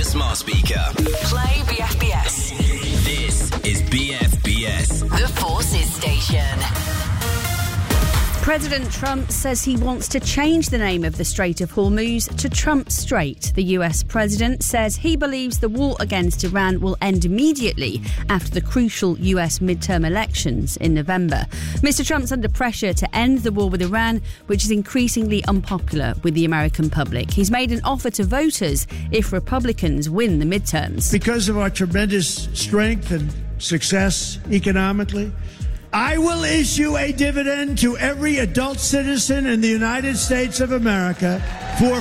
smart speaker. Play BFBS. This is BFBS. The Forces Station. President Trump says he wants to change the name of the Strait of Hormuz to Trump Strait. The US president says he believes the war against Iran will end immediately after the crucial US midterm elections in November. Mr. Trump's under pressure to end the war with Iran, which is increasingly unpopular with the American public. He's made an offer to voters if Republicans win the midterms. Because of our tremendous strength and success economically, I will issue a dividend to every adult citizen in the United States of America for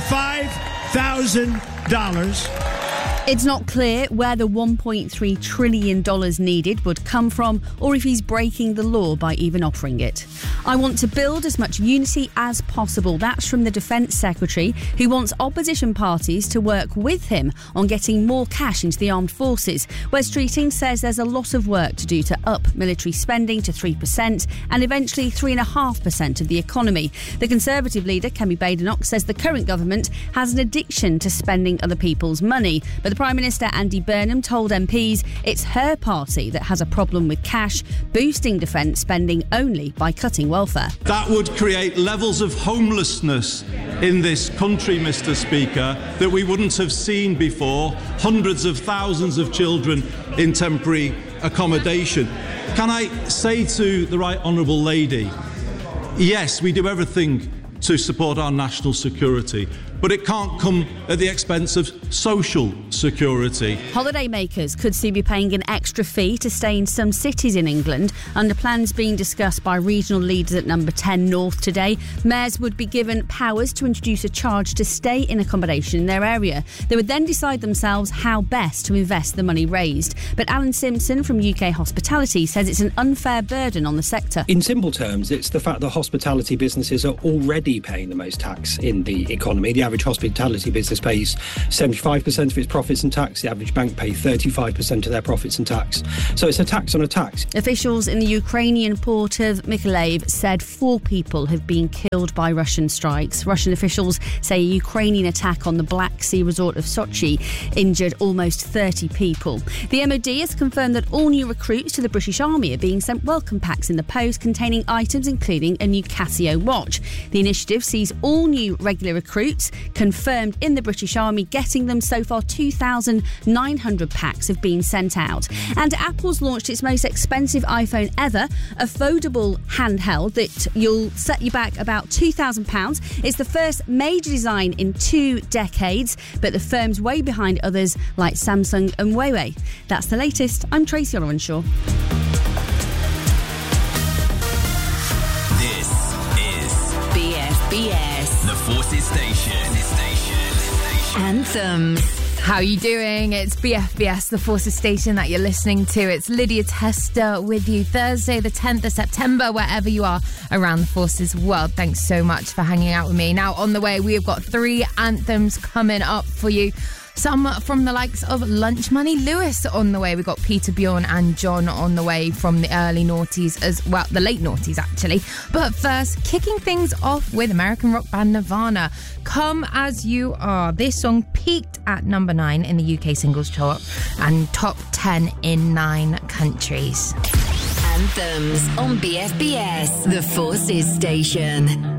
$5,000. It's not clear where the $1.3 trillion needed would come from or if he's breaking the law by even offering it. I want to build as much unity as possible. That's from the Defence Secretary, who wants opposition parties to work with him on getting more cash into the armed forces. Wes Streeting says there's a lot of work to do to up military spending to 3% and eventually 3.5% of the economy. The Conservative leader, Kemi Badenoch, says the current government has an addiction to spending other people's money. But the Prime Minister Andy Burnham told MPs it's her party that has a problem with cash, boosting defence spending only by cutting welfare. That would create levels of homelessness in this country, Mr. Speaker, that we wouldn't have seen before. Hundreds of thousands of children in temporary accommodation. Can I say to the Right Honourable Lady, yes, we do everything to support our national security, but it can't come at the expense of social security. Holidaymakers could soon be paying an extra fee to stay in some cities in England under plans being discussed by regional leaders at Number 10 North today. Mayors would be given powers to introduce a charge to stay in accommodation in their area. They would then decide themselves how best to invest the money raised. But Alan Simpson from UK Hospitality says it's an unfair burden on the sector. In simple terms, it's the fact that hospitality businesses are already paying the most tax in the economy. The average hospitality business pays 75% of its profits in tax. The average bank pays 35% of their profits in tax. So it's a tax on a tax. Officials in the Ukrainian port of Mykolaiv said 4 people have been killed by Russian strikes. Russian officials say a Ukrainian attack on the Black Sea resort of Sochi injured almost 30 people. The MOD has confirmed that all new recruits to the British Army are being sent welcome packs in the post containing items including a new Casio watch. The initiative sees all new regular recruits confirmed in the British Army, getting them so far 2,900 packs have been sent out. And Apple's launched its most expensive iPhone ever, a foldable handheld that you'll set you back about £2,000. It's the first major design in 2 decades, but the firm's way behind others like Samsung and Huawei. That's the latest. I'm Tracy Olorenshaw. This is BFBS. the Forces Station. Anthems. How are you doing? It's BFBS, the Forces Station that you're listening to. It's Lydia Tester with you Thursday, the 10th of September, wherever you are around the Forces world. Thanks so much for hanging out with me. Now, on the way, we have got 3 anthems coming up for you. Some from the likes of Lunch Money Lewis on the way. We've got Peter, Bjorn and John on the way from the early noughties as well, the late noughties actually. But first, kicking things off with American rock band Nirvana. Come As You Are. This song peaked at number 9 in the UK singles chart and top 10 in 9 countries. Anthems on BFBS, the Forces Station.